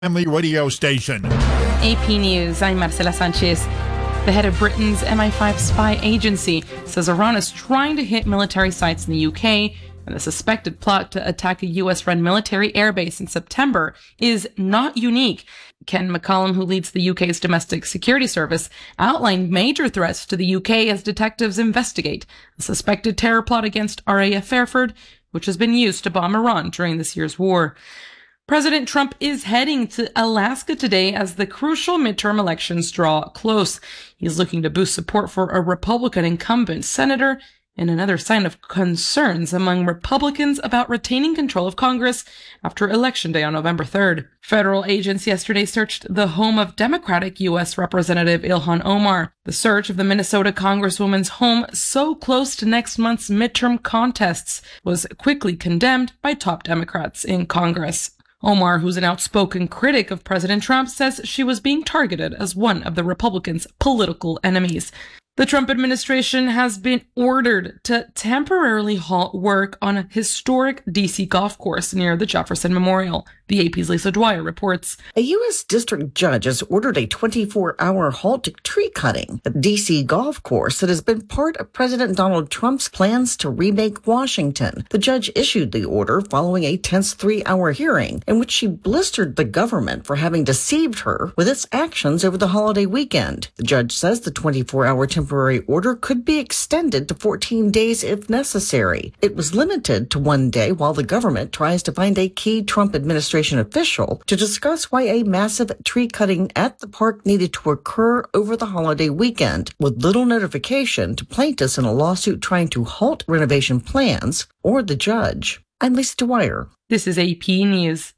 family radio station. AP News, I'm Marcela Sanchez. The head of Britain's MI5 spy agency says Iran is trying to hit military sites in the UK, and the suspected plot to attack a US-run military airbase in September is not unique. Ken McCallum, who leads the UK's domestic security service, outlined major threats to the UK as detectives investigate a suspected terror plot against RAF Fairford, which has been used to bomb Iran during this year's war. President Trump is heading to Alaska today as the crucial midterm elections draw close. He's looking to boost support for a Republican incumbent senator in another sign of concerns among Republicans about retaining control of Congress after Election Day on November 3rd. Federal agents yesterday searched the home of Democratic U.S. Representative Ilhan Omar. The search of the Minnesota Congresswoman's home, so close to next month's midterm contests, was quickly condemned by top Democrats in Congress. Omar, who's an outspoken critic of President Trump, says she was being targeted as one of the Republicans' political enemies. The Trump administration has been ordered to temporarily halt work on a historic D.C. golf course near the Jefferson Memorial. The AP's Lisa Dwyer reports. A U.S. district judge has ordered a 24-hour halt to tree cutting at the D.C. golf course that has been part of President Donald Trump's plans to remake Washington. The judge issued the order following a tense 3-hour hearing in which she blistered the government for having deceived her with its actions over the holiday weekend. The judge says the 24-hour temporary order could be extended to 14 days if necessary. It was limited to 1 day while the government tries to find a key Trump administration official to discuss why a massive tree cutting at the park needed to occur over the holiday weekend, with little notification to plaintiffs in a lawsuit trying to halt renovation plans or the judge. I'm Lisa Dwyer. This is AP News.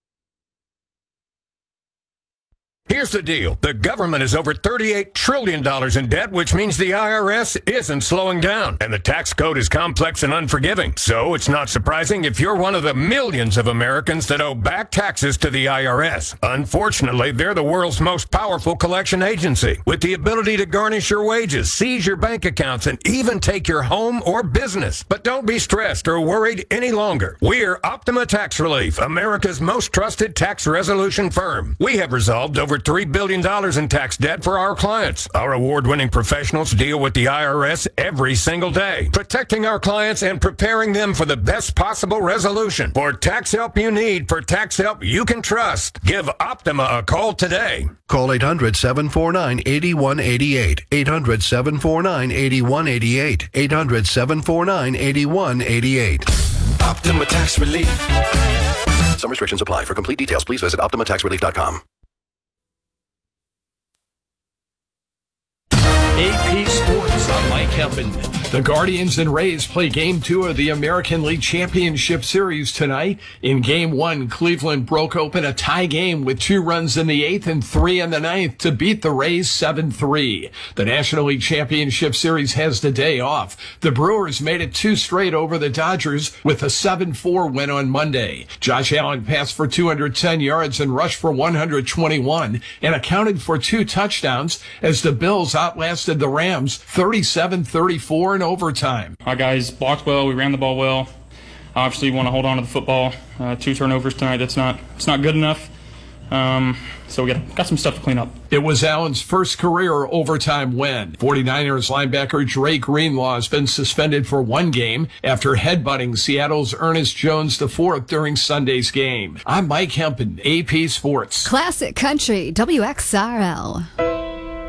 Here's the deal. The government is over $38 trillion in debt, which means the IRS isn't slowing down. And the tax code is complex and unforgiving. So it's not surprising if you're one of the millions of Americans that owe back taxes to the IRS. Unfortunately, they're the world's most powerful collection agency, with the ability to garnish your wages, seize your bank accounts, and even take your home or business. But don't be stressed or worried any longer. We're Optima Tax Relief, America's most trusted tax resolution firm. We have resolved over $3 billion in tax debt for our clients. Our award-winning professionals deal with the IRS every single day, protecting our clients and preparing them for the best possible resolution. For tax help you need, for tax help you can trust, give Optima a call today. Call 800-749-8188. 800-749-8188. 800-749-8188. Optima Tax Relief. Some restrictions apply. For complete details, please visit OptimaTaxRelief.com. AP Sports, I'm Mike Hempin. The Guardians and Rays play Game 2 of the American League Championship Series tonight. In Game 1, Cleveland broke open a tie game with 2 runs in the 8th and 3 in the 9th to beat the Rays 7-3. The National League Championship Series has the day off. The Brewers made it 2 straight over the Dodgers with a 7-4 win on Monday. Josh Allen passed for 210 yards and rushed for 121 and accounted for 2 touchdowns as the Bills outlasted the Rams 37-34 in overtime. Our guys blocked well. We ran the ball well. Obviously, want to hold on to the football. 2 turnovers tonight. It's not good enough. So we got some stuff to clean up. It was Allen's first career overtime win. 49ers linebacker Drake Greenlaw has been suspended for 1 game after headbutting Seattle's Ernest Jones IV during Sunday's game. I'm Mike Hempin, AP Sports. Classic Country, WXRL.